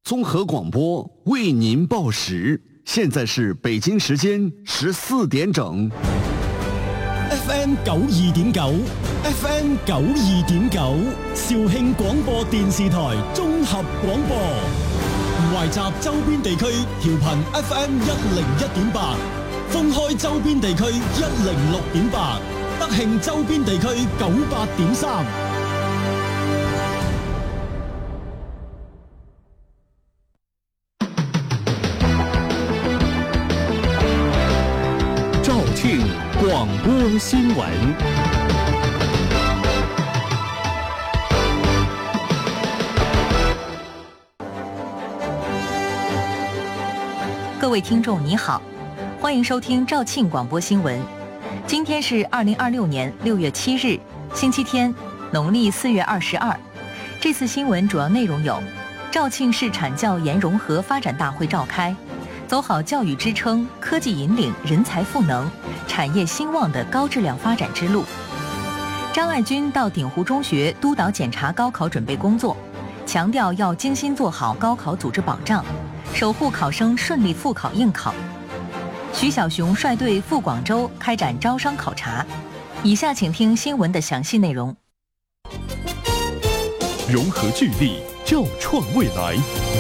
综合广播为您报时，现在是北京时间14点整。 FM 92.9 ，FM 92.9，肇慶廣播電視台綜合廣播，懷集周邊地區調頻 FM 101.8，封開周邊地區106.8，德慶周邊地區98.3。 肇慶廣播新聞。 各位听众你好，欢迎收听肇庆广播新闻。今天是2026年6月7日，星期天，农历4月22。这次新闻主要内容有：肇庆市产教研融合发展大会召开，走好教育支撑、科技引领、人才赋能、产业兴旺的高质量发展之路。张爱军到鼎湖中学督导检查高考准备工作，强调要精心做好高考组织保障，守护考生顺利复考应考。徐小雄率队赴广州开展招商考察。以下请听新闻的详细内容。 融合聚力，肇创未来。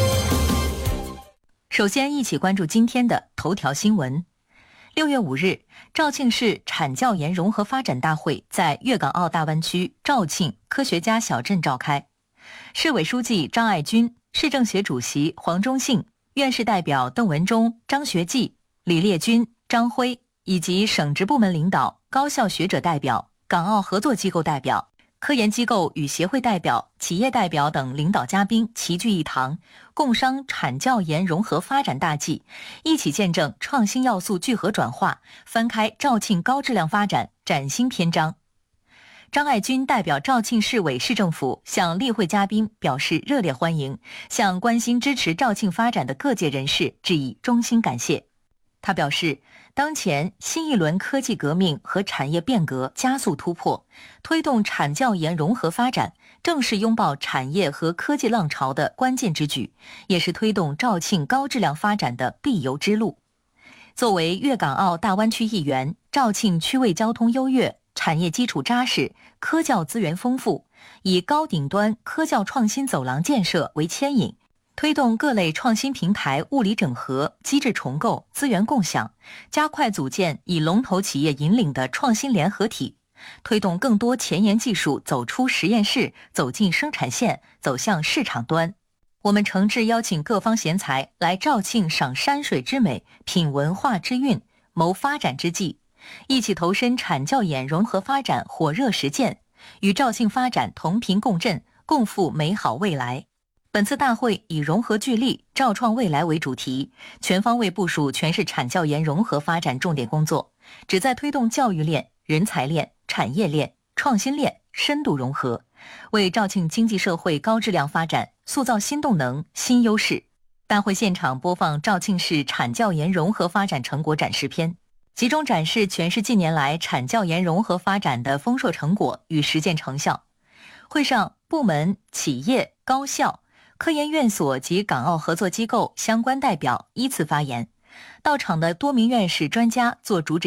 首先一起关注今天的头条新闻。6月5日，肇庆市产教研融合发展大会在粤港澳大湾区肇庆科学家小镇召开。市委书记张爱军、市政协主席黄忠信、院士代表邓文忠、张学济、李烈军、张辉以及省直部门领导、高校学者代表、港澳合作机构代表、科研机构与协会代表、企业代表等领导嘉宾齐聚一堂，共商产教研融合发展大计，一起见证创新要素聚合转化，翻开肇庆高质量发展崭新篇章。张爱军代表肇庆市委市政府向例会嘉宾表示热烈欢迎，向关心支持肇庆发展的各界人士致以衷心感谢。他表示，当前新一轮科技革命和产业变革加速突破，推动产教研融合发展，正是拥抱产业和科技浪潮的关键之举，也是推动肇庆高质量发展的必由之路。作为粤港澳大湾区一员，肇庆区位交通优越，产业基础扎实，科教资源丰富，以高顶端科教创新走廊建设为牵引，推动各类创新平台物理整合、机制重构、资源共享，加快组建以龙头企业引领的创新联合体，推动更多前沿技术走出实验室，走进生产线，走向市场端。我们诚挚邀请各方贤才来肇庆赏山水之美，品文化之韵，谋发展之际，一起投身产教研融合发展火热实践，与肇庆发展同频共振，共赴美好未来。本次大会以融合聚力，肇创未来为主题，全方位部署全市产教研融合发展重点工作，旨在推动教育链、人才链、产业链、创新链深度融合，为肇庆经济社会高质量发展塑造新动能、新优势。大会现场播放肇庆市产教研融合发展成果展示片，集中展示全市近年来产教研融合发展的丰硕成果与实践成效。会上，部门、企业、高校、科研院所及港澳合作机构相关代表依次发言，到场的多名院士专家做主旨